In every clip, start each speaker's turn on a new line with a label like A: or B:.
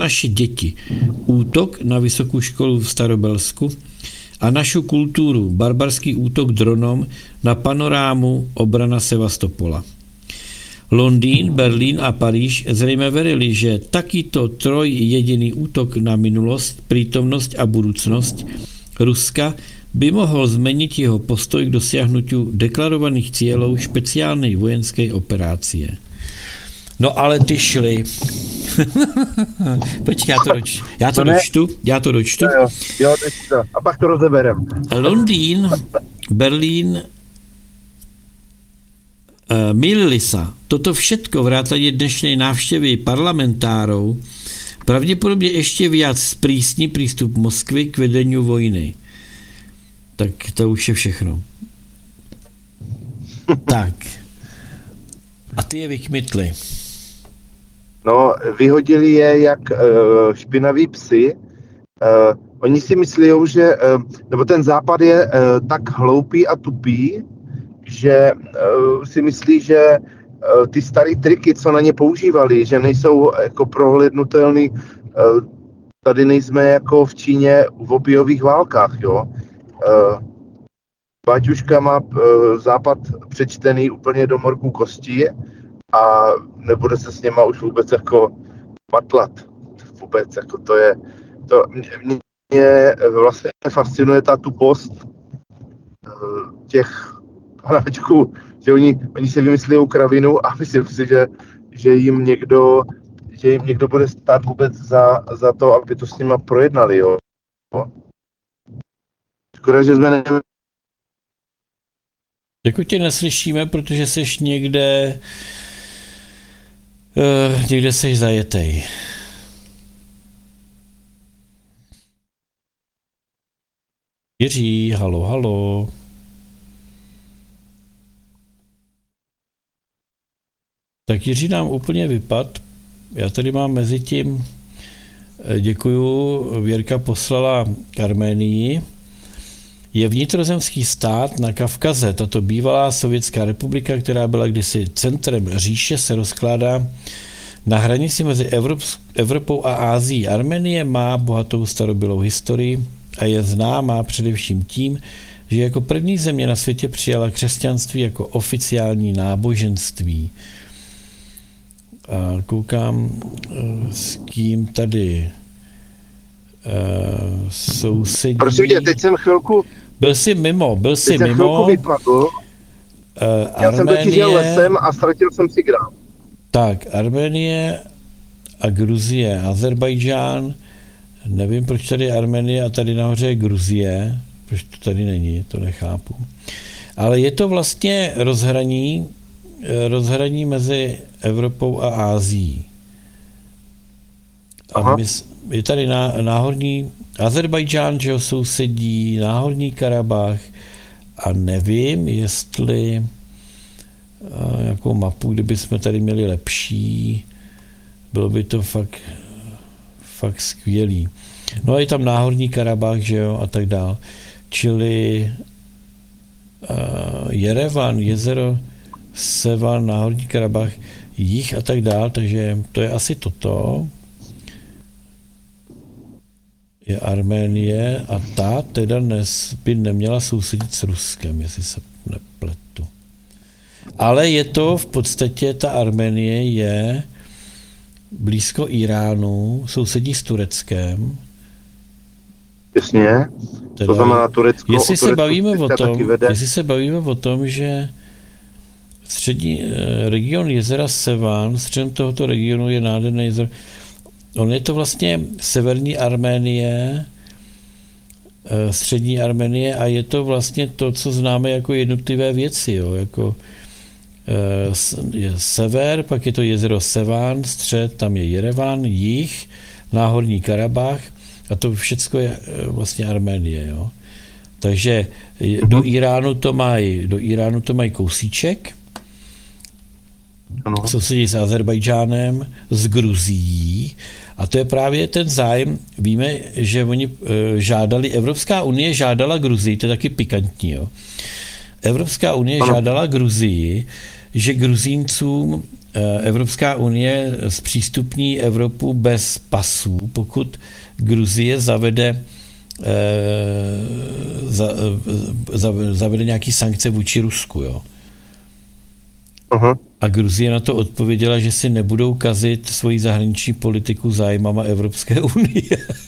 A: naše děti, útok na vysokou školu v Starobelsku a našu kulturu, barbarský útok dronom na panorámu obrana Sevastopola. Londýn, Berlín a Paríž zřejmě verili, že takýto trojjediný útok na minulost, prítomnosť a budúcnosť Ruska by mohl zmeniť jeho postoj k dosiahnutiu deklarovaných cieľov špeciálnej vojenskej operácie. No ale ty šli. Počkej, já to dočtu.
B: Jo, a pak to rozeberem.
A: Londýn, Berlín, mýlili sa. Toto všetko vrátane dnešnej návštevy parlamentárov pravdepodobne ešte viac sprísni prístup Moskvy k vedeniu vojny. Tak to už je všechno. Tak. A ty je vykmitli.
B: No, vyhodili je jak špinaví psy. Oni si myslí, že nebo ten západ je tak hloupý a tupý, že si myslí, že ty staré triky, co na ně používali, že nejsou jako prohlédnutelný. Tady nejsme jako v Číně v opiových válkách, jo. Baťuška má západ přečtený úplně do morku kosti a nebude se s něma už vůbec jako matlat. Vůbec, jako to mě vlastně fascinuje ta tupost těch panáčků, že oni si vymyslí kravinu a myslím si, že jim někdo bude stát vůbec za to, aby to s nima projednali, jo. Škoda, že jsme nevím.
A: Jako tě neslyšíme, protože seš někde seš zajetej. Jiří, halo. Tak Jiří nám úplně vypad. Já tady mám mezi tím, děkuju, Věrka poslala k Arménii. Je vnitrozemský stát na Kavkaze. Tato bývalá sovětská republika, která byla kdysi centrem říše, se rozkládá na hranici mezi Evropou a Ázií. Arménie má bohatou starobylou historii a je známá především tím, že jako první země na světě přijala křesťanství jako oficiální náboženství. A koukám, s kým tady sousedí.
B: Prosím tě, teď jsem chvilku...
A: Byl jsi mimo.
B: Vypadl. Já jsem totiž jel lesem a ztratil jsem signál.
A: Tak, Arménie a Gruzie, Azerbajdžán, nevím, proč tady je Arménie a tady nahoře je Gruzie, proč to tady není, to nechápu. Ale je to vlastně rozhraní mezi Evropou a Ázií. A je tady náhorní Azerbajdžán, že ho sousedí, náhorní Karabach a nevím, jestli jakou mapu, kdyby jsme tady měli lepší, bylo by to fakt skvělý. No a je tam náhorní Karabach, že jo, a tak dál. Čili Jerevan, jezero Sevan, náhorní Karabach, jich a tak dál, takže to je asi toto. Je Arménie a ta teda by neměla sousedit s Ruskem, jestli se nepletu. Ale je to v podstatě, ta Arménie je blízko Iránu, sousedí s Tureckem.
B: Jasně, teda, to znamená Turecko.
A: Jestli se bavíme o tom, že střední region jezera Sevan, středem tohoto regionu je nádherné jezero. On je to vlastně severní Arménie, střední Arménie a je to vlastně to, co známe jako jednotlivé věci, jo, jako je sever, pak je to jezero Sevan, střed, tam je Jerevan, jih, náhorní Karabach a to všechno je vlastně Arménie, jo. Takže do Iránu to mají kousíček, sousedí s Azerbajdžánem, s Gruzií a to je právě ten zájem. Víme, že oni žádali, Evropská unie žádala Gruzii, to je taky pikantní, jo. Evropská unie žádala Gruzii, že Gruzíncům Evropská unie zpřístupní Evropu bez pasů, pokud Gruzie zavede nějaký sankce vůči Rusku. Jo.
B: Aha.
A: A Gruzie na to odpověděla, že si nebudou kazit svoji zahraniční politiku zájmama Evropské unie.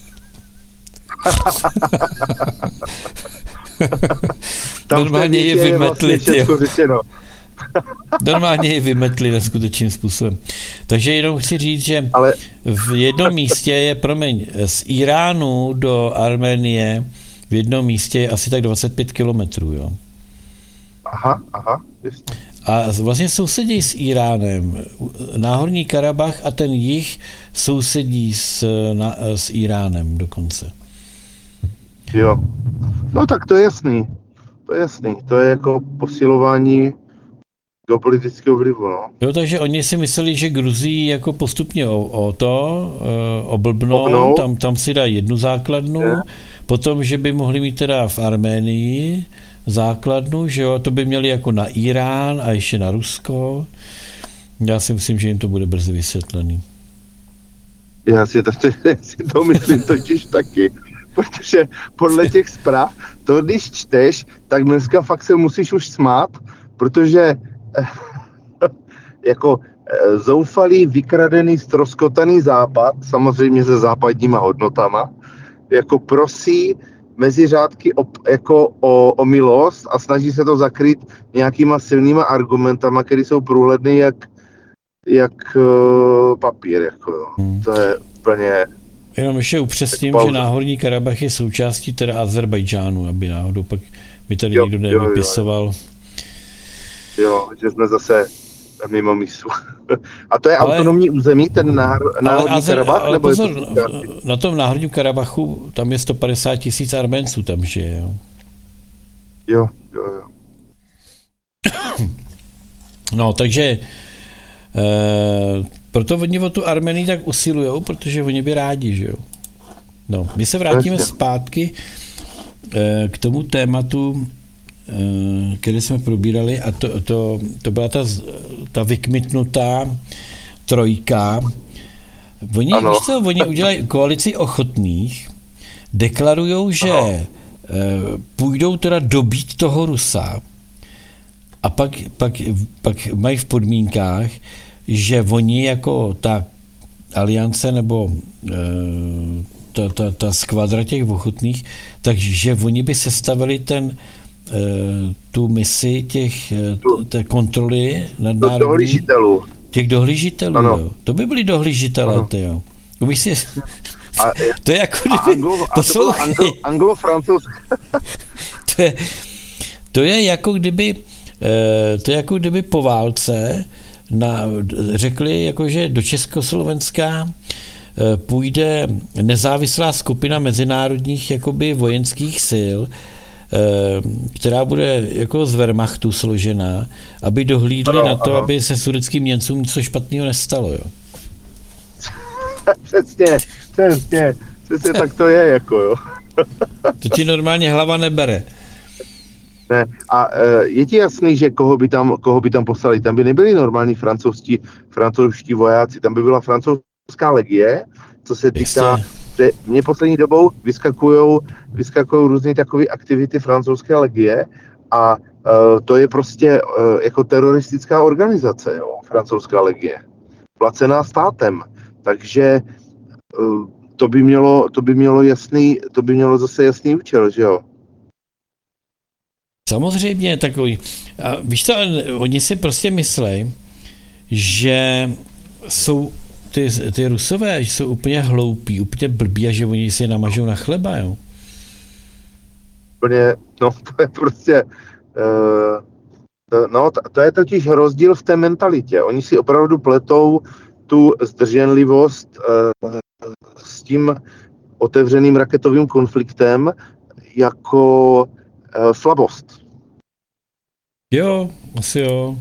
A: Normálně je vymetli. Normálně je vymetli neskutečným způsobem. Takže jenom chci říct, že v jednom místě je, z Iránu do Arménie v jednom místě je asi tak 25 kilometrů. Jo.
B: Aha. Jasně.
A: A vlastně sousedí s Iránem. Náhorní Karabach a ten jih sousedí s Iránem dokonce.
B: Jo. No tak to je jasný. To je jako posilování geopolitického vlivu, no.
A: Jo, takže oni si mysleli, že Gruzii jako postupně oblbnou, tam si dá jednu základnu, potom, že by mohli mít teda v Arménii základnu, že jo, to by měli jako na Irán a ještě na Rusko. Já si myslím, že jim to bude brzy vysvětlený.
B: Já si to myslím totiž taky, protože podle těch zpráv, to když čteš, tak dneska fakt se musíš už smát, protože jako zoufalý, vykradený, ztroskotaný západ, samozřejmě se západníma hodnotama, jako prosí mezi řádky o milost a snaží se to zakrýt nějakýma silnýma argumentama, které jsou průhledné jak papír. Jako, to je úplně...
A: Jenom ještě upřesním, že Náhorní Karabach je součástí teda Azerbajdžánu, aby náhodou pak by tady někdo nevypisoval.
B: Jo, že jsme zase mimo mísu. A to je autonomní území, ten Náhorní Karabach?
A: Ale pozor, na tom Náhorním Karabachu tam je 150 000 Arménců tam žije.
B: Jo.
A: No, takže proto oni o tu Armenii tak usilujou, protože oni by rádi, že jo. No, my se vrátíme zpátky k tomu tématu, které jsme probírali, a to byla ta vykmitnutá trojka. Oni udělají koalici ochotných, deklarujou, že půjdou teda dobít toho Rusa a pak mají v podmínkách, že oni jako ta aliance nebo ta skvadra těch ochotných, takže oni by sestavili tu misi té kontroly nadnárodní. Těch dohlížitelů, jo. To by byli dohlížitelé, jo. To je jako kdyby...
B: Anglo-francouzské.
A: To je jako kdyby po válce řekli, jakože do Československa půjde nezávislá skupina mezinárodních jakoby vojenských sil, která bude jako z Wehrmachtu složená, aby dohlídli na to, aby se sudetským Němcům něco špatného nestalo. Jo.
B: Přesně, tak to je, jako jo.
A: To ti normálně hlava nebere.
B: Ne, a je ti jasný, že koho by tam poslali? Tam by nebyli normální francouzští vojáci, tam by byla francouzská legie, co se týká, že mě poslední dobou vyskakují různé takové aktivity francouzské legie a to je prostě jako teroristická organizace, jo, francouzská legie, placená státem, takže to by mělo zase jasný účel, že jo.
A: Samozřejmě takový. A víš co, oni si prostě myslí, že jsou ty Rusové, že jsou úplně hloupí, úplně blbí a že oni si je namažou na chleba, jo?
B: Úplně, no to je prostě, to je totiž rozdíl v té mentalitě. Oni si opravdu pletou tu zdrženlivost s tím otevřeným raketovým konfliktem jako slabost.
A: Jo, asi jo.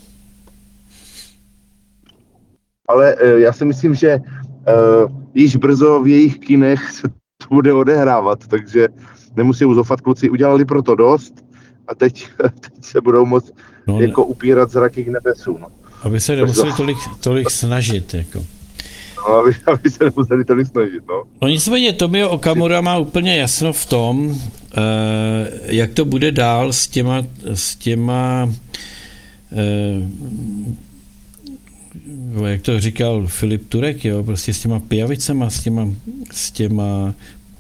B: Ale já si myslím, že již brzo v jejich kinech se to bude odehrávat, takže nemusí uzofat, kluci udělali pro to dost a teď se budou moct jako upírat zraky k nebesu. No.
A: Aby se nemuseli tolik snažit. Jako.
B: No, aby se nemuseli tolik snažit, no.
A: No nicméně Tomio Okamura má úplně jasno v tom, jak to bude dál s těma jak to říkal Filip Turek, jo, prostě s těma pijavicema, s těma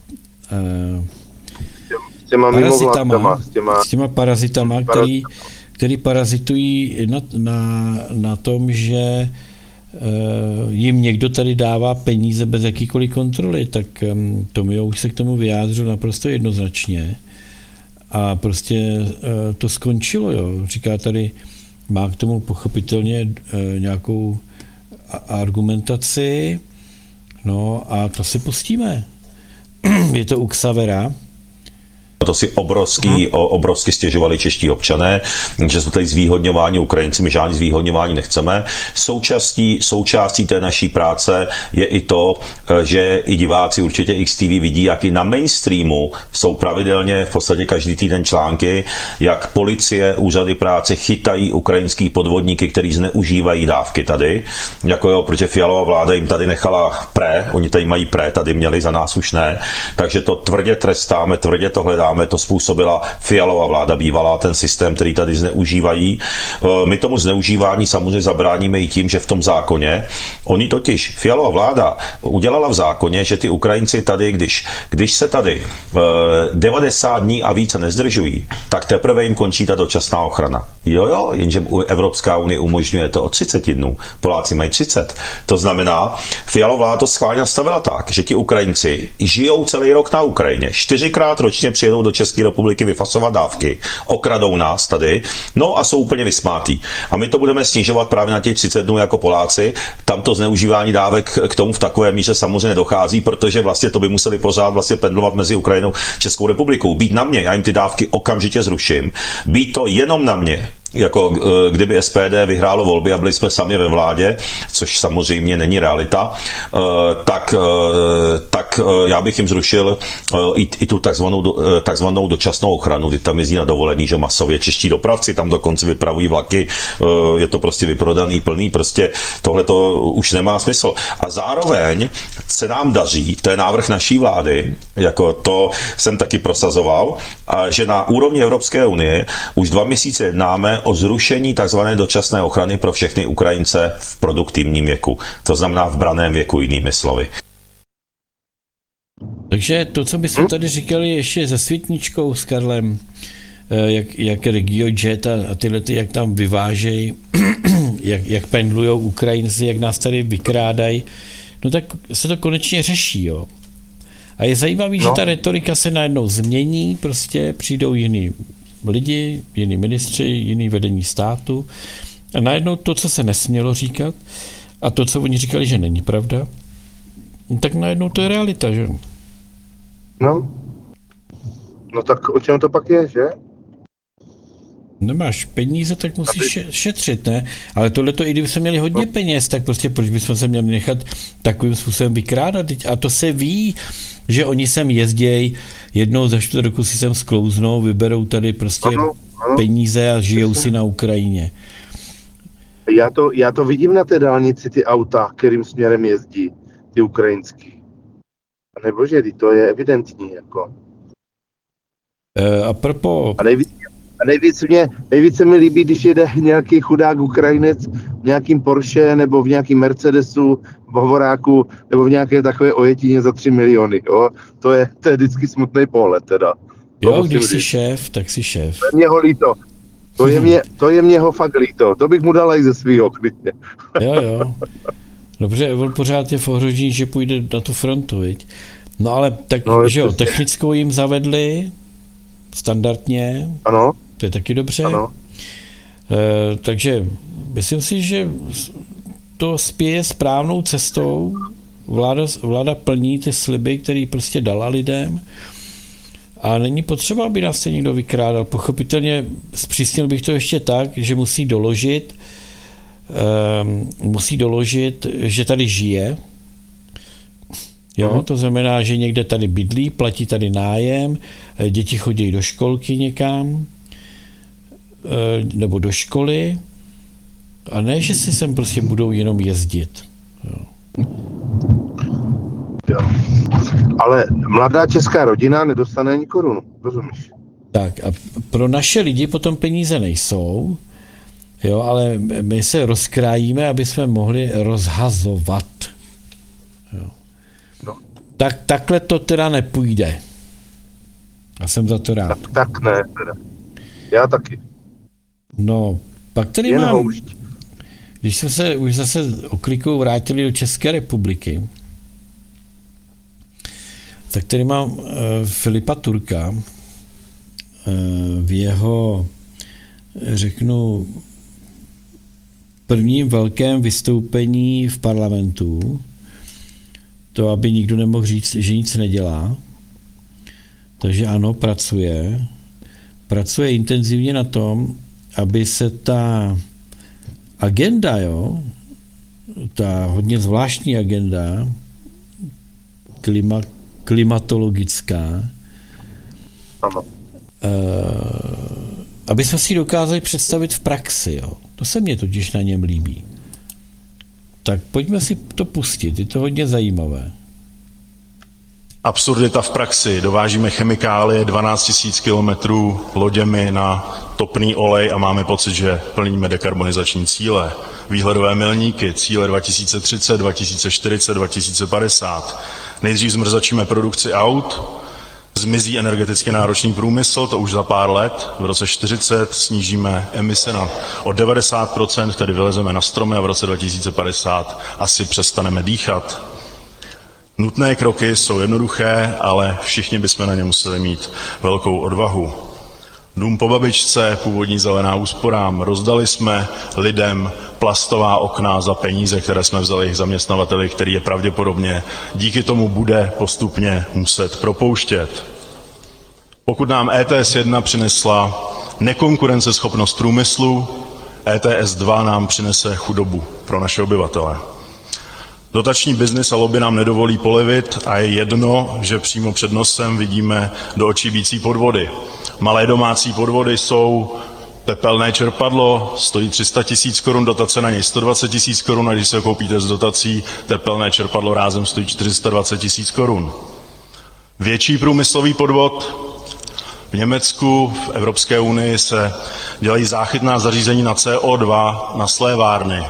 A: parazitama, s těma parazitama, který parazitují na tom, že jim někdo tady dává peníze bez jakýkoliv kontroly, tak Tomio už se k tomu vyjádřil naprosto jednoznačně a prostě to skončilo, jo. Říká tady, má k tomu pochopitelně nějakou argumentaci, no a to si pustíme. Je to u Xavera.
C: To si obrovsky stěžovali čeští občané, že jsou tady zvýhodňování Ukrajinci, my žádný zvýhodňování nechceme. Součástí té naší práce je i to, že i diváci určitě XTV vidí, jak i na mainstreamu jsou pravidelně v podstatě každý týden články, jak policie, úřady práce chytají ukrajinský podvodníky, kteří zneužívají dávky tady, jako jo, protože Fialova vláda jim tady nechala oni tady mají tady měli, za nás už ne, takže to tvrdě trestáme, tvrdě to hledáme. To způsobila Fialova vláda bývalá, ten systém, který tady zneužívají. My tomu zneužívání samozřejmě zabráníme i tím, že v tom zákoně, oni totiž, Fialova vláda udělala v zákoně, že ty Ukrajinci tady, když se tady 90 dní a více nezdržují, tak teprve jim končí ta dočasná ochrana. Jo, jenže Evropská unie umožňuje to o 30 dnů. Poláci mají 30. To znamená, Fialova vláda to schválně nastavila tak, že ti Ukrajinci žijou celý rok na Ukrajině. 4krát ročně přijedou do České republiky vyfasovat dávky, okradou nás tady, no a jsou úplně vysmátý. A my to budeme snižovat právě na těch 30 dnů jako Poláci. Tam to zneužívání dávek k tomu v takové míře samozřejmě dochází, protože vlastně to by museli pořád vlastně pendlovat mezi Ukrajinou a Českou republikou. Být na mě, já jim ty dávky okamžitě zruším. Být to jenom na mě. Jako kdyby SPD vyhrálo volby a byli jsme sami ve vládě, což samozřejmě není realita, tak já bych jim zrušil i tu takzvanou dočasnou ochranu, kdy tam jezdí na dovolení, že masově čeští dopravci tam dokonce vypravují vlaky, je to prostě vyprodaný, plný, prostě tohle to už nemá smysl. A zároveň se nám daří, to je návrh naší vlády, jako to jsem taky prosazoval, a že na úrovni Evropské unie už 2 měsíce jednáme o zrušení tzv. Dočasné ochrany pro všechny Ukrajince v produktivním věku. To znamená v braném věku, jinými slovy.
A: Takže to, co bychom tady říkali ještě se Světničkou, s Karlem, jak RegioJet a tyhle, jak tam vyvážejí, jak pendlujou Ukrajinci, jak nás tady vykrádají, no tak se to konečně řeší, jo. A je zajímavý, že ta retorika se najednou změní, prostě přijdou jiní lidi, jiní ministři, jiný vedení státu a najednou to, co se nesmělo říkat a to, co oni říkali, že není pravda, tak najednou to je realita, že?
B: No tak o čem to pak je, že?
A: Nemáš peníze, tak musíš šetřit, ne? Ale tohleto, i kdyby jsme měli hodně peněz, tak prostě proč bychom se měli nechat takovým způsobem vykrádat? A to se ví, že oni sem jezdějí, jednou za 4 roku si sem sklouznou, vyberou tady prostě peníze a žijou si na Ukrajině.
B: Já to vidím na té dálnici, ty auta, kterým směrem jezdí, ty ukrajinský. A nebože, to je evidentní, jako. A nejvíc se mi líbí, když jede nějaký chudák Ukrajinec v nějakým Porsche nebo v nějakým Mercedesu, v hovoráku nebo v nějaké takové ojetině za 3 miliony. Jo? To je vždycky smutný pohled teda.
A: Jo, když jsi šéf, tak jsi šéf.
B: To je mě ho líto. To je mě ho fakt líto. To bych mu dala i ze svýho klidně.
A: Jo. Dobře, on pořád je v ohrožení, že půjde na tu frontu, viď? No ale tak, že jo, technickou jim zavedli standardně.
B: Ano.
A: To je taky dobře.
B: Ano.
A: Takže myslím si, že to spěje správnou cestou. Vláda plní ty sliby, které prostě dala lidem. A není potřeba, aby nás se někdo vykrádal. Pochopitelně zpřísnil bych to ještě tak, že musí doložit, že tady žije. Jo, to znamená, že někde tady bydlí, platí tady nájem, děti chodí do školky někam, nebo do školy, A ne, že si sem prostě budou jenom jezdit. Jo.
B: Jo. Ale mladá česká rodina nedostane ani korunu, rozumíš?
A: Tak a pro naše lidi potom peníze nejsou, jo, ale my se rozkrájíme, aby jsme mohli rozhazovat. Jo.
B: No.
A: Takhle to teda nepůjde. Já jsem za to rád.
B: Tak ne, teda. Já taky.
A: No, pak tady
B: Jen
A: mám,
B: houšť.
A: když jsme se už zase oklikou vrátili do České republiky, tak tady mám Filipa Turka v jeho, řeknu, prvním velkém vystoupení v parlamentu, to, aby nikdo nemohl říct, že nic nedělá. Takže ano, pracuje intenzivně na tom, aby se ta agenda, jo, ta hodně zvláštní agenda, klimatologická,
B: Ano.
A: aby jsme si ji dokázali představit v praxi. Jo. To se mně totiž na něm líbí. Tak pojďme si to pustit, je to hodně zajímavé.
D: Absurdita v praxi. Dovážíme chemikálie 12 000 kilometrů loděmi na topný olej a máme pocit, že plníme dekarbonizační cíle. Výhledové milníky, cíle 2030, 2040, 2050. Nejdřív zmrzačíme produkci aut, zmizí energeticky náročný průmysl, to už za pár let. V roce 40 snížíme emise o 90%, tedy vylezeme na stromy a v roce 2050 asi přestaneme dýchat. Nutné kroky jsou jednoduché, ale všichni bychom na ně museli mít velkou odvahu. Dům po babičce, původní zelená úsporám. Rozdali jsme lidem plastová okna za peníze, které jsme vzali jejich zaměstnavateli, který je pravděpodobně díky tomu bude postupně muset propouštět. Pokud nám ETS 1 přinesla nekonkurenceschopnost průmyslu, ETS 2 nám přinese chudobu pro naše obyvatele. Dotační biznis a lobby nám nedovolí polevit a je jedno, že přímo před nosem vidíme do očí bijící podvody. Malé domácí podvody jsou tepelné čerpadlo, stojí 300 000 korun, dotace na něj 120 000 korun a když se ho koupíte s dotací, tepelné čerpadlo rázem stojí 420 000 korun. Větší průmyslový podvod. V Německu, v Evropské unii se dělají záchytná zařízení na CO2 na slévárny.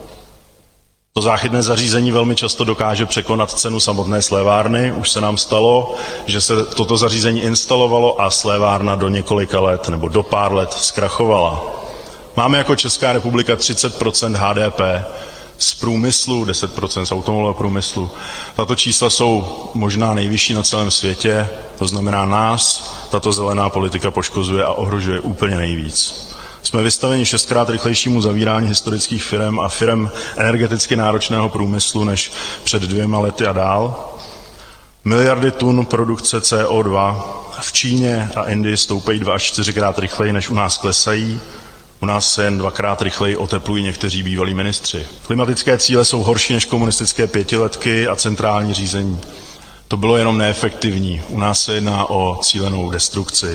D: To záchytné zařízení velmi často dokáže překonat cenu samotné slévárny. Už se nám stalo, že se toto zařízení instalovalo a slévárna do několika let nebo do pár let zkrachovala. Máme jako Česká republika 30% HDP z průmyslu, 10% z automobilového průmyslu. Tato čísla jsou možná nejvyšší na celém světě, to znamená nás tato zelená politika poškozuje a ohrožuje úplně nejvíc. Jsme vystaveni 6krát rychlejšímu zavírání historických firem a firem energeticky náročného průmyslu než před 2 lety a dál. Miliardy tun produkce CO2 v Číně a Indii stoupají 2 až 4krát rychleji, než u nás klesají. U nás se jen 2krát rychleji oteplují někteří bývalí ministři. Klimatické cíle jsou horší než komunistické pětiletky a centrální řízení. To bylo jenom neefektivní. U nás se jedná o cílenou destrukci.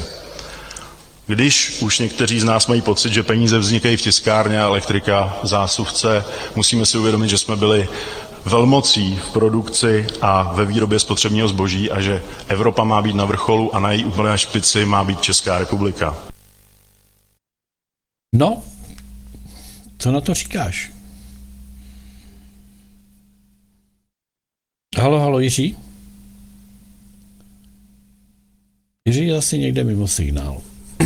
D: Když už někteří z nás mají pocit, že peníze vznikají v tiskárně a elektrika v zásuvce, musíme si uvědomit, že jsme byli velmocí v produkci a ve výrobě spotřebního zboží a že Evropa má být na vrcholu a na její úplné špici má být Česká republika.
A: No, co na to říkáš? Halo, Jiří? Jiří je asi někde mimo signál.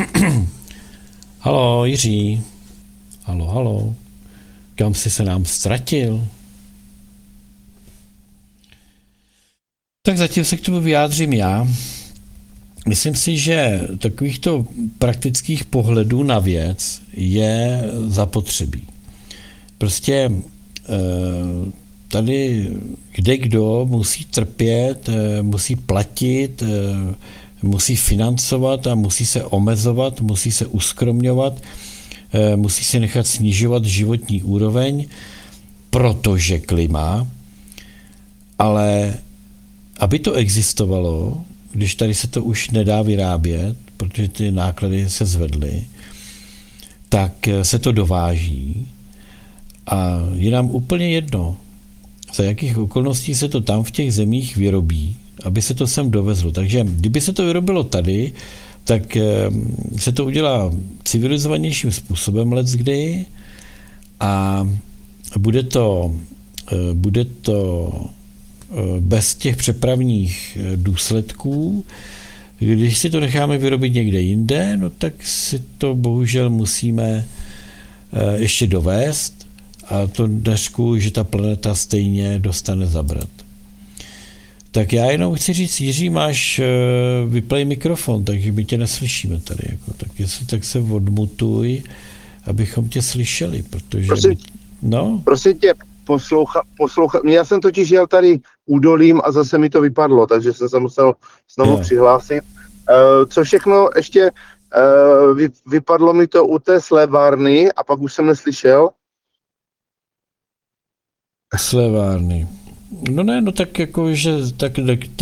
A: Halo, Jiří. Halo. Kam jsi se nám ztratil? Tak zatím se k tomu vyjádřím já. Myslím si, že takovýchto praktických pohledů na věc je zapotřebí. Prostě tady kdekdo musí trpět, musí platit, musí financovat a musí se omezovat, musí se uskromňovat, musí se nechat snižovat životní úroveň, protože klima, ale aby to existovalo, když tady se to už nedá vyrábět, protože ty náklady se zvedly, tak se to dováží A je nám úplně jedno, za jakých okolností se to tam v těch zemích vyrobí, aby se to sem dovezlo. Takže kdyby se to vyrobilo tady, tak se to udělá civilizovanějším způsobem leckdy a bude to bez těch přepravních důsledků. Když si to necháme vyrobit někde jinde, no tak si to bohužel musíme ještě dovést a to neřku, že ta planeta stejně dostane zabrat. Tak já jenom chci říct, Jiří, máš vyplej mikrofon, takže my tě neslyšíme tady. Jako. Tak jestli tak se odmutuj, abychom tě slyšeli, protože...
B: Prosím tě, posloucha. Já jsem totiž jel tady údolím a zase mi to vypadlo, takže jsem se musel znovu přihlásit. Co všechno ještě vypadlo mi to u té slévárny a pak už jsem neslyšel.
A: Slevárny. No ne, no tak jako, že tak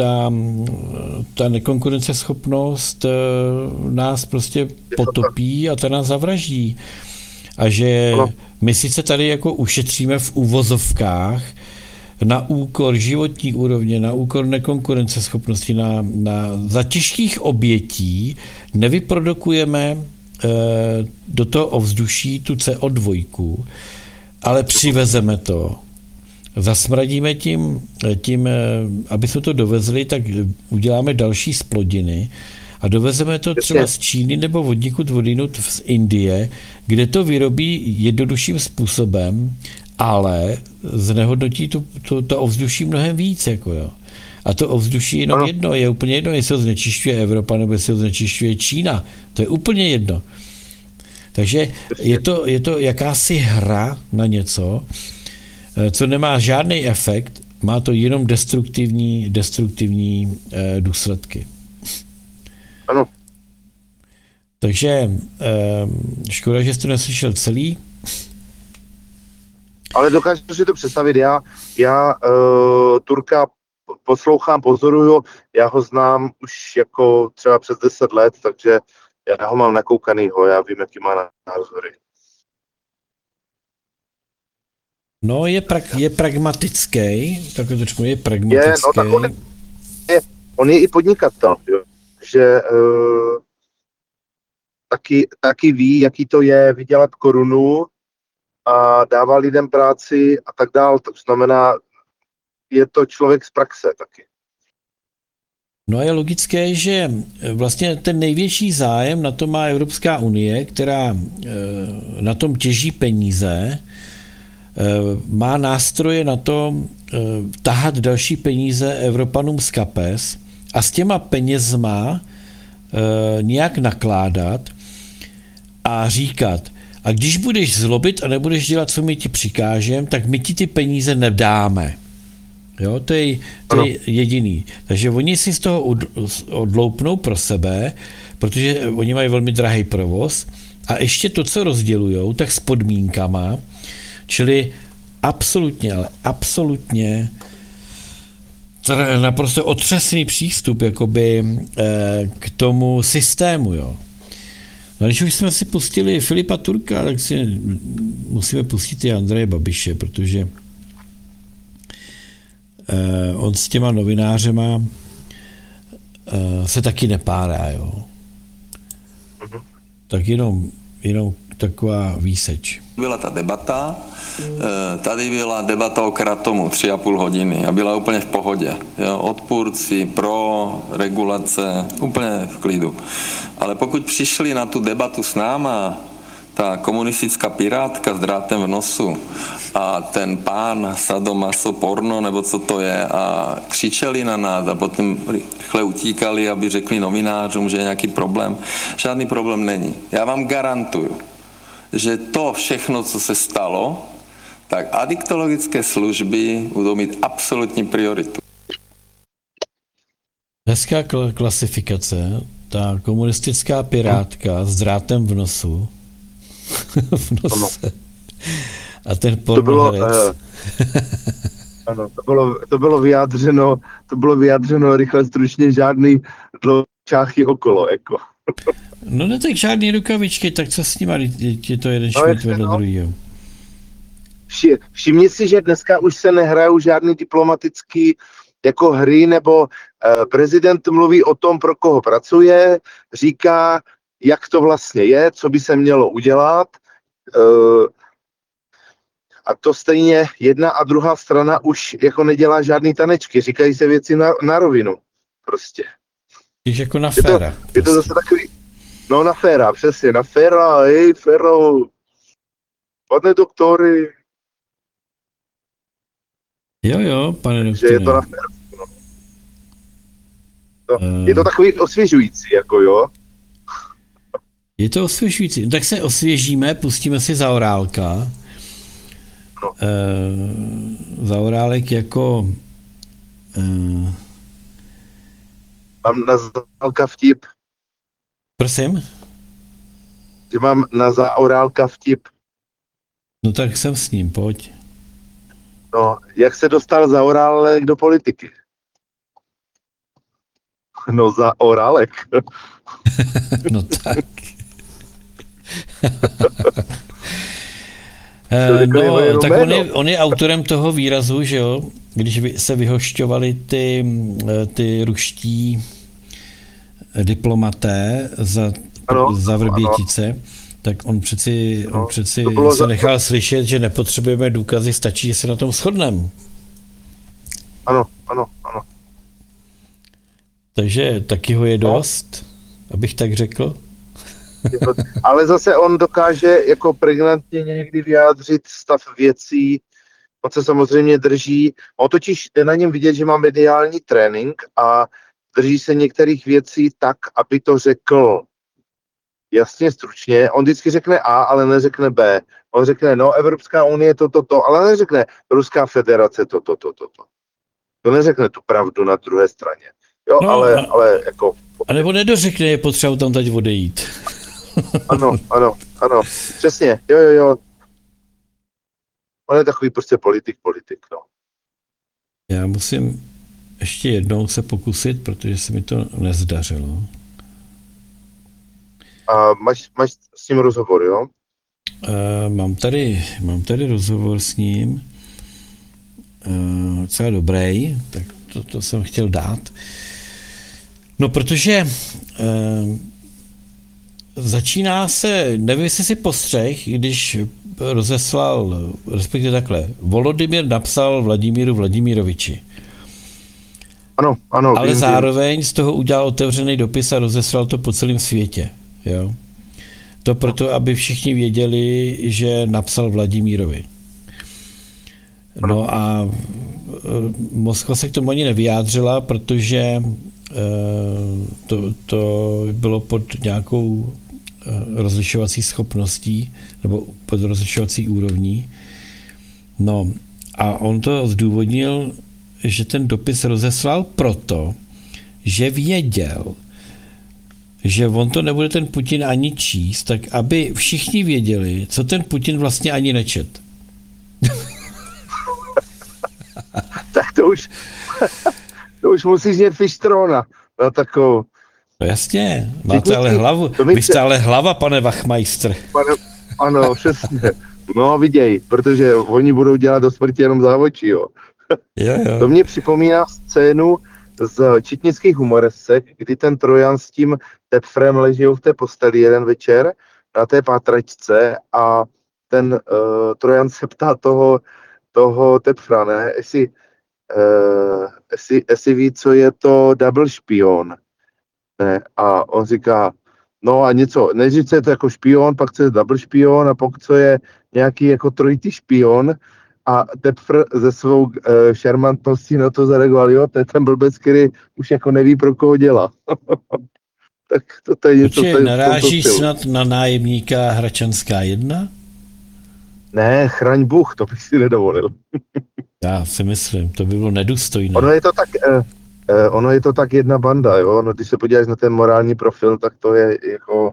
A: ta nekonkurenceschopnost nás prostě potopí a ta nás zavraždí. A že my sice tady jako ušetříme v uvozovkách na úkor životní úrovně, na úkor nekonkurenceschopnosti, za těžkých obětí nevyprodukujeme do toho ovzduší tu CO2, ale přivezeme to. Zasmradíme tím, aby jsme to dovezli, tak uděláme další splodiny a dovezeme to třeba z Číny nebo odnikud z Indie, kde to vyrobí jednodušším způsobem, ale znehodnotí to ovzduší mnohem víc. Jako jo. A to ovzduší jenom jedno, je úplně jedno, jestli ho znečišťuje Evropa nebo jestli ho znečišťuje Čína. To je úplně jedno. Takže je to jakási hra na něco, co nemá žádný efekt, má to jenom destruktivní důsledky.
B: Ano.
A: Takže škoda, že jste neslyšel celý.
B: Ale dokážu si to představit. Já Turka poslouchám, pozoruju, já ho znám už jako třeba přes 10 let, takže já ho mám nakoukanýho, já vím, jaký má názory.
A: No, je pragmatický, takhle to řeknu, je pragmatický.
B: Tak on je i podnikatel, jo. Že taky ví, jaký to je vydělat korunu a dává lidem práci a tak dál. To znamená, je to člověk z praxe taky.
A: No a je logické, že vlastně ten největší zájem na to má Evropská unie, která na tom těží peníze, má nástroje na to tahat další peníze Evropanům z kapes a s těma penězma nějak nakládat a říkat, a když budeš zlobit a nebudeš dělat, co my ti přikážeme, tak my ti ty peníze nedáme. Jo, to je jediný. Takže oni si z toho odloupnou pro sebe, protože oni mají velmi drahý provoz a ještě to, co rozdělujou, tak s podmínkama, čili absolutně, ale absolutně naprosto otřesný přístup jakoby k tomu systému. Jo. No, když už jsme si pustili Filipa Turka, tak si musíme pustit i Andreje Babiše, protože on s těma novinářema se taky nepárá. Jo. Tak jenom taková výseč.
E: Byla ta debata, tady byla debata o Kratomu 3,5 hodiny a byla úplně v pohodě. Jo, odpůrci, pro, regulace, úplně v klidu. Ale pokud přišli na tu debatu s náma, ta komunistická pirátka s drátem v nosu a ten pán sadomaso porno, nebo co to je, a křičeli na nás a potom rychle utíkali, aby řekli novinářům, že je nějaký problém. Žádný problém není. Já vám garantuju, že to všechno, co se stalo, tak adiktologické služby budou mít absolutní prioritu.
A: Hezká klasifikace, ta komunistická pirátka s drátem v nosu. V nose. A ten pornoherec.
B: Ano, to bylo vyjádřeno rychle, stručně, žádný dlouhčáchy okolo, jako.
A: No ne, tak žádný rukavičky, tak co s nima, je to jeden šmít vedle druhýho.
B: Všimni si, že dneska už se nehrajou žádný diplomatický jako hry, nebo prezident mluví o tom, pro koho pracuje, říká, jak to vlastně je, co by se mělo udělat. A to stejně jedna a druhá strana už jako nedělá žádný tanečky, říkají se věci na rovinu. Prostě.
A: Když jako na féra.
B: Je to zase takový, no na féra, přesně, na féra, hej, féro, pane doktory.
A: Jo, pane
B: Že
A: doktore.
B: je to na féra. No. Je to takový osvěžující, jako jo.
A: Je to osvěžující. Tak se osvěžíme, pustíme si Zaorálka.
B: No.
A: Zaorálek jako...
B: Mám na Zaorálka vtip.
A: Prosím?
B: Že mám na Zaorálka vtip.
A: No tak jsem s ním, pojď.
B: No, jak se dostal Zaorálek do politiky? No, Zaorálek.
A: No tak. No, tak on je autorem toho výrazu, že jo, když se vyhošťovali ty ruští diplomaté za Vrbětice, tak on přeci se nechal slyšet, že nepotřebujeme důkazy, stačí, že se na tom shodneme.
B: Ano.
A: Takže taky ho je dost, abych tak řekl.
B: Ale zase on dokáže jako pregnantně někdy vyjádřit stav věcí. On se samozřejmě drží, on totiž je na něm vidět, že má mediální trénink a drží se některých věcí tak, aby to řekl jasně, stručně. On vždycky řekne A, ale neřekne B. On řekne, no, Evropská unie to, ale neřekne Ruská federace to. To neřekne tu pravdu na druhé straně. Jo,
A: no,
B: ale jako...
A: A nebo nedořekne, je potřeba tam teď odejít.
B: Ano, přesně, jo. On je takový prostě politik, no.
A: Já musím ještě jednou se pokusit, protože se mi to nezdařilo.
B: A máš s ním rozhovor, jo?
A: Mám tady rozhovor s ním. Docela dobrý, tak to jsem chtěl dát. No, protože začíná se, nevím, jestli si postřeh, když rozeslal, respektive takhle, Volodymyr napsal Vladimíru Vladimiroviči.
B: Ano.
A: Ale zároveň z toho udělal otevřený dopis a rozeslal to po celém světě. Jo? To proto, aby všichni věděli, že napsal Vladimírovi. No a Moskva se k tomu ani nevyjádřila, protože to bylo pod nějakou rozlišovací schopností nebo pod rozlišovací úrovní. No a on to zdůvodnil, že ten dopis rozeslal proto, že věděl, že on to nebude ten Putin ani číst, tak aby všichni věděli, co ten Putin vlastně ani nečet.
B: Tak to už musíš mít Fištrona na takovou.
A: No jasně, máte ale hlavu. Vy jste ale hlava, pane Wachmeister.
B: Ano, přesně. No viděj, protože oni budou dělat do smrti jenom závočí, jo.
A: Jo.
B: To mě připomíná scénu z četnických humoresek, kdy ten Trojan s tím Tepfrem leží v té posteli jeden večer na té pátračce a ten Trojan se ptá toho Tepfra, ne? Jestli ví, co je to double špion. Ne? A on říká, no a něco, než co je to jako špion, pak co je double špion a pokud co je nějaký jako trojitý špion a Tepfr ze svou šarmantností na to zareagoval, jo, to je ten blbec, který už jako neví, pro koho dělá. Tak to je něco.
A: Určitě naráží snad na nájemníka Hračanská 1?
B: Ne, chraň Bůh, to bych si nedovolil.
A: Já si myslím, to by bylo nedůstojné.
B: Ono je to tak jedna banda, jo. No, když se podíváš na ten morální profil, tak to je jako,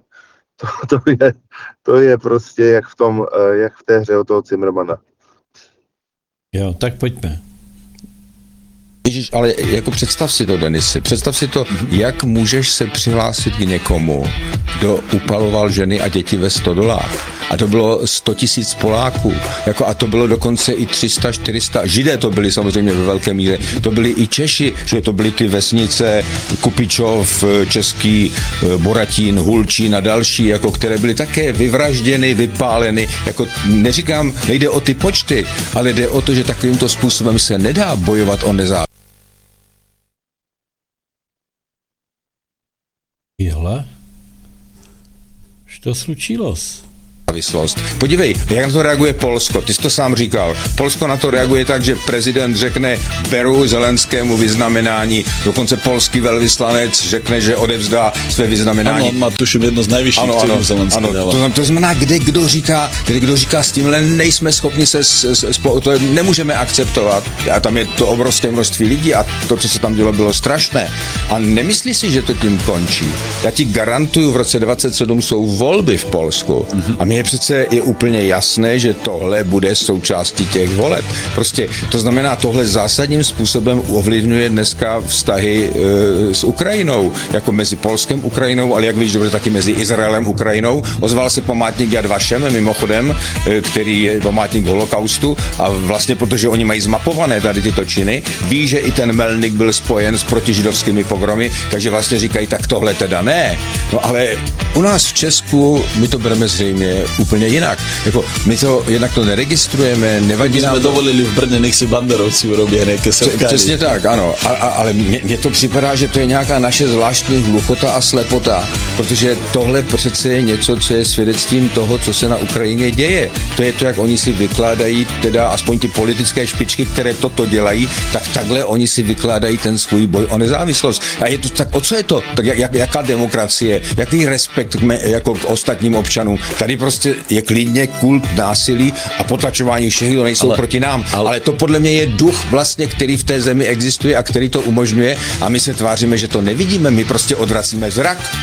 B: to je prostě jak v té hře od toho Zimmermana.
A: Jo, tak pojďme.
F: Ježiš, ale jako představ si to, Denisy, představ si to, jak můžeš se přihlásit k někomu, kdo upaloval ženy a děti ve stodolách. A to bylo 100 000 Poláků, jako, a to bylo dokonce i 300, 400, Židé to byli samozřejmě ve velké míře, to byli i Češi, že to byly ty vesnice Kupičov, Český, Boratín, Hulčín a další, jako, které byly také vyvražděny, vypáleny, jako neříkám, nejde o ty počty, ale jde o to, že takovýmto způsobem se nedá bojovat o nezávislost.
A: Hle, co slučilo?
F: Podívej, jak na to reaguje Polsko, ty jsi to sám říkal. Polsko na to reaguje tak, že prezident řekne, beru Zelenskému vyznamenání, dokonce polský velvyslanec řekne, že odevzdá své vyznamenání.
G: Ano, on má tuším jedno z nejvyšších cenů Zelenského.
F: To znamená, kde kdo říká s tímhle nejsme schopni to nemůžeme akceptovat. A tam je to obrovské množství lidí a to, co se tam dělo, bylo strašné. A nemyslí si, že to tím končí. Já ti garantuju, v roce 27 jsou volby v Polsku. A mně přece je úplně jasné, že tohle bude součástí těch voleb. Prostě to znamená, tohle zásadním způsobem ovlivňuje dneska vztahy s Ukrajinou, jako mezi Polskem, Ukrajinou, ale jak víš dobře, taky mezi Izraelem, Ukrajinou. Ozval se památník Yad Vashem, mimochodem, který je památník holokaustu a vlastně protože oni mají zmapované tady tyto činy, ví, že i ten Melnik byl spojen s protižidovskými pogromy, takže vlastně říkají, tak tohle teda ne. No ale u nás v Česku my to bereme zřejmě úplně jinak. Jako, my to jednak to neregistrujeme, nevadí nám.
G: My jsme dovolili v Brně, nech si banderovci urobí nějaké setkání.
F: Přesně tak, ano. Ale mně to připadá, že to je nějaká naše zvláštní hluchota a slepota, protože tohle přece je něco, co je svědectvím toho, co se na Ukrajině děje. To je to, jak oni si vykládají, teda aspoň ty politické špičky, které toto dělají, tak takhle oni si vykládají ten svůj boj o nezávislost. A je to tak, o co je to? Tak jaká demokracie? Jaký respekt jako k ostatním občanům? Tady prostě je klidně kult násilí a potlačování všech, kdo nejsou proti nám. Ale to podle mě je duch vlastně, který v té zemi existuje a který to umožňuje a my se tváříme, že to nevidíme, my prostě odvracíme zrak.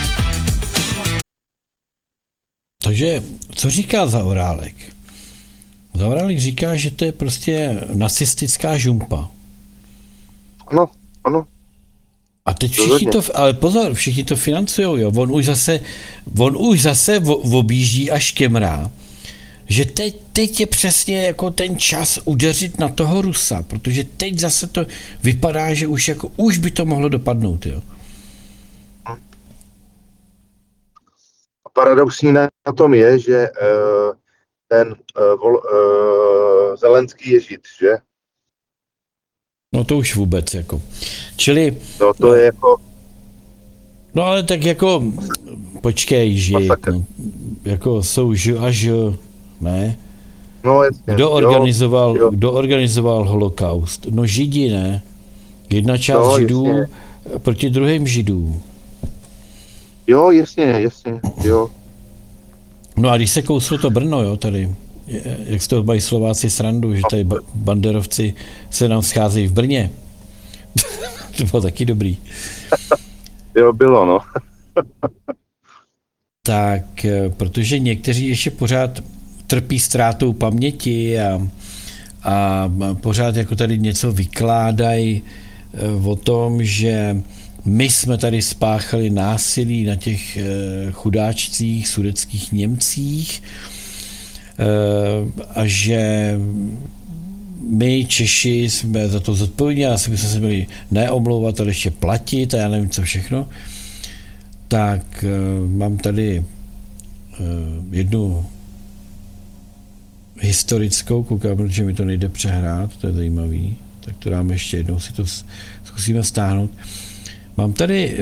A: Takže co říká Zaorálek? Zaorálek říká, že to je prostě nacistická žumpa.
B: Ano.
A: A teď všichni to, ale pozor, všichni to financujou, jo. On už zase objíždí až kemrá, že teď je přesně jako ten čas udeřit na toho Rusa, protože teď zase to vypadá, že už by to mohlo dopadnout, jo.
B: Paradoxní na tom je, že ten Zelenský je Žid, že?
A: No to už vůbec, jako. Čili...
B: No to je jako...
A: No ale tak jako, počkej, Žid, no, jako jsou Ž a Ž, ne?
B: No jasně.
A: Kdo organizoval holokaust? No Židi, ne? Jedna část Židů jasně. Proti druhým Židům.
B: Jo, jasně, jo.
A: No a když se kouslo to Brno, jo, tady, jak z toho mají Slováci srandu, že tady banderovci se nám scházejí v Brně. To bylo taky dobrý.
B: Jo, bylo, no.
A: Tak, protože někteří ještě pořád trpí ztrátou paměti a pořád jako tady něco vykládají o tom, že my jsme tady spáchali násilí na těch chudáčcích, sudetských Němcích a že my Češi jsme za to zodpovědní, a jsme se měli neomlouvat, ale ještě platit a já nevím co všechno. Tak mám tady jednu historickou, koukám, protože mi to nejde přehrát, to je zajímavý, tak to dáme ještě jednou, si to zkusíme stáhnout. Mám tady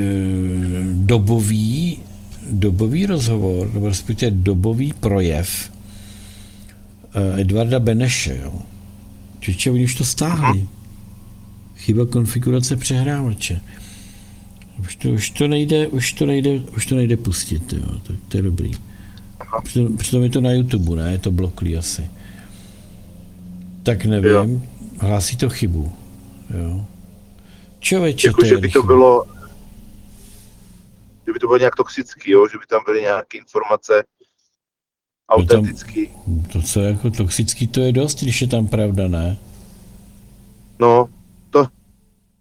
A: dobový rozhovor, nebo respektive dobový projev Edvarda Beneše, jo. Čiče, oni už to stáhli. Chyba konfigurace přehrávače. Už to nejde pustit, jo. To je dobrý. Přitom je to na YouTube, ne? Je to bloklý asi. Tak nevím. Jo. Hlásí to chybu. Jo. Člověče,
B: jako, že by to bylo nějak toxický, jo? Že by tam byly nějaké informace autentický.
A: To, co jako toxický, to je dost, když je tam pravda, ne?
B: No,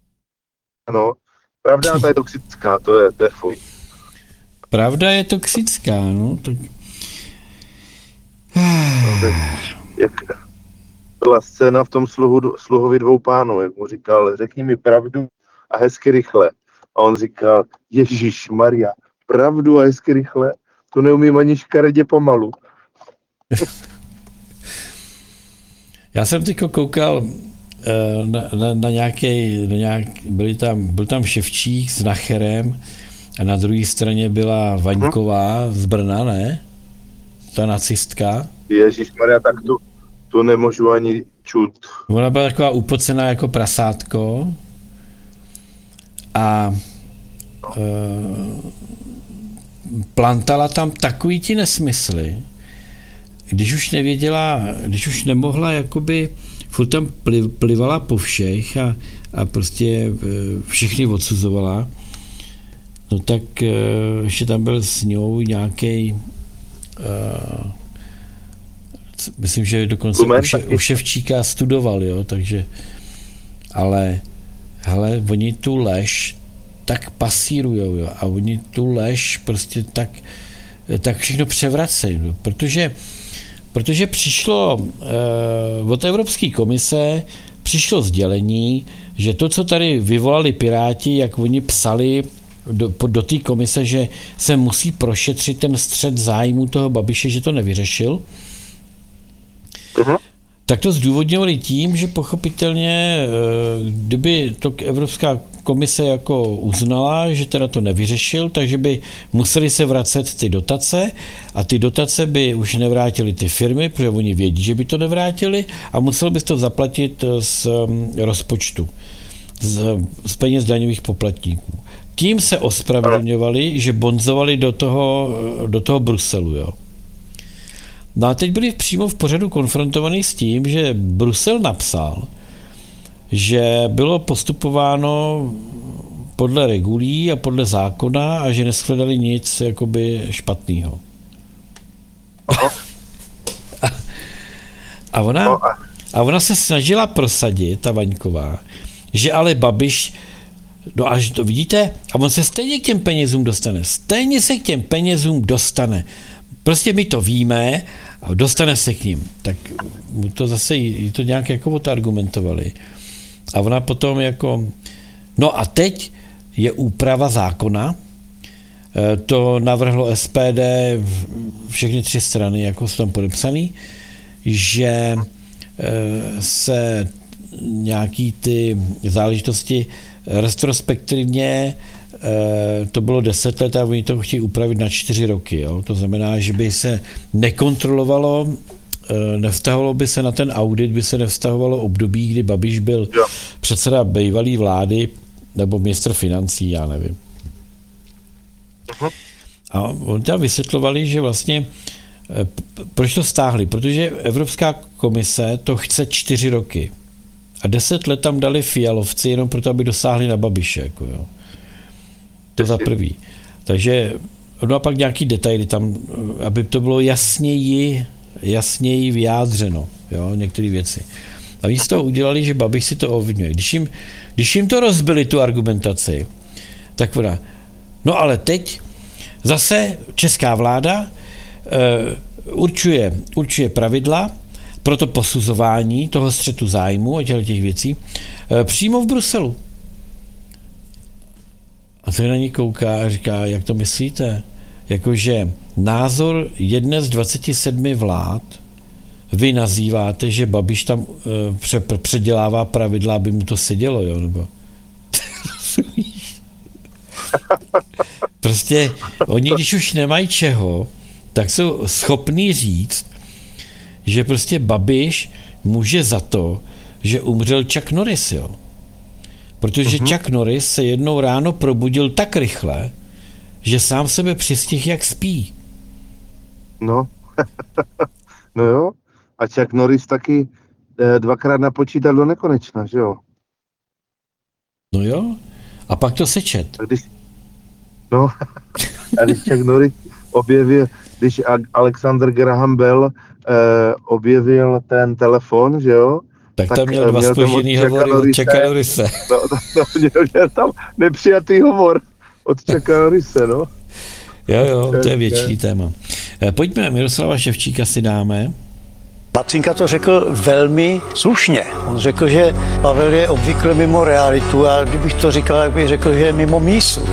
B: No, pravda ta je toxická, to je fuj.
A: Pravda je toxická, no. Tak...
B: Jak byla scéna v tom Sluhovi dvou pánů, jak mu říkal, řekni mi pravdu a hezky rychle. A on říkal, Ježíš Maria, pravdu a hezky rychle, to neumím ani škaredě pomalu.
A: Já jsem teďko koukal na nějaký, byl tam Ševčík s Nacherem a na druhé straně byla Vaňková z Brna, ne? Ta nacistka.
B: Ježíš Maria, tak tu nemůžu ani čut.
A: Ona byla taková upocená jako prasátko a plantala tam takový ti nesmysly, když už nemohla, jakoby furt tam plivala po všech a prostě všechny odsuzovala, no tak ještě tam byl s ňou nějaký myslím, že dokonce u Ševčíka studoval, jo, takže ale hele, oni tu lež tak pasírujou, jo, a oni tu lež prostě tak všechno převracejí, no, protože přišlo od Evropské komise přišlo sdělení, že to, co tady vyvolali Piráti, jak oni psali do té komise, že se musí prošetřit ten střet zájmu toho Babiše, že to nevyřešil, tak to zdůvodňovali tím, že pochopitelně, kdyby to Evropská komise jako uznala, že teda to nevyřešil, takže by museli se vracet ty dotace a ty dotace by už nevrátili ty firmy, protože oni vědí, že by to nevrátili a musel by to zaplatit z rozpočtu, z peněz daňových poplatníků. Tím se ospravedlňovali, že bonzovali do toho Bruselu, jo. No a teď byli přímo v pořadu konfrontovaní s tím, že Brusel napsal, že bylo postupováno podle regulí a podle zákona a že neshledali nic jakoby špatného. A ona se snažila prosadit, ta Vaňková, že ale Babiš, no až to vidíte, a on se stejně k těm penězům dostane. Prostě my to víme a dostane se k ním. Tak to zase jí to nějak jako odargumentovali. A ona potom jako, no a teď je úprava zákona, to navrhlo SPD, všechny 3 strany, jako jsou tam podepsaný, že se nějaký ty záležitosti retrospektivně, to bylo 10 let a oni to chtějí upravit na 4 roky. Jo? To znamená, že by se nekontrolovalo, nevztahovalo by se na ten audit, by se nevztahovalo období, kdy Babiš byl předseda bývalý vlády nebo ministr financí, já nevím. A oni tam vysvětlovali, že vlastně proč to stáhli? Protože Evropská komise to chce 4 roky. A 10 let tam dali Fialovci jenom proto, aby dosáhli na Babiše. Jako jo. To za prvý. Takže no a pak nějaký detaily tam, aby to bylo jasněji vyjádřeno, jo, některé věci. A oni z toho udělali, že Babiš si to ovlivňuje. Když jim to rozbili, tu argumentaci, tak voda. No ale teď zase česká vláda určuje pravidla pro to posuzování toho střetu zájmu a těch věcí přímo v Bruselu. A to na ní kouká a říká, jak to myslíte? Jakože názor jedné z 27 vlád vy nazýváte, že Babiš tam předělává pravidla, aby mu to sedělo, jo? Nebo... Prostě oni, když už nemají čeho, tak jsou schopní říct, že prostě Babiš může za to, že umřel Chuck Norris, jo. Protože Chuck Norris se jednou ráno probudil tak rychle, že sám sebe přistihl, jak spí.
B: No, no jo. A Chuck Norris taky 2krát napočítal do nekonečna, že jo?
A: No jo. A pak to sečet.
B: A když Chuck Norris když Alexander Graham Bell objevil ten telefon, že jo?
A: Tak to
B: Tak,
A: měl dva
B: měl tam
A: spožděný
B: od
A: hovory od Čeka Norise.
B: No, měl tam nepřijatý hovor od Čeka Norise, no.
A: Jo, to je větší téma. Pojďme, Miroslava Ševčíka si dáme.
H: Lacinka to řekl velmi slušně. On řekl, že Pavel je obvykle mimo realitu a kdybych to říkal, tak bych řekl, že je mimo mísu.